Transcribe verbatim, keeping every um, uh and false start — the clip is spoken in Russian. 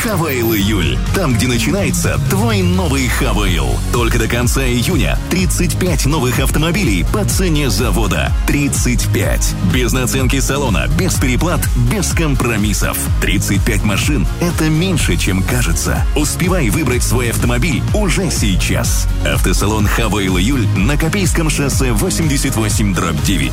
Хавейл июль. Там, где начинается твой новый Хавейл. Только до конца июня тридцать пять новых автомобилей по цене завода. тридцать пять. Без наценки салона, без переплат, без компромиссов. тридцать пять машин – это меньше, чем кажется. Успевай выбрать свой автомобиль уже сейчас. Автосалон Хавейл июль на Копейском шоссе восемьдесят восемь дробь девять.